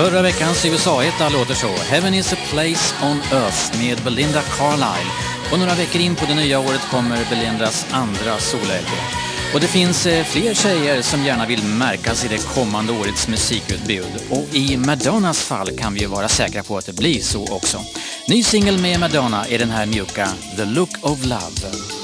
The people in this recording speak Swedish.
Förra veckans USA-etta låter så: Heaven is a place on earth med Belinda Carlisle. Och några veckor in på det nya året kommer Belindas andra solo-LP. Och det finns fler tjejer som gärna vill märkas i det kommande årets musikutbud. Och i Madonnas fall kan vi ju vara säkra på att det blir så också. Ny singel med Madonna är den här mjuka The Look of Love.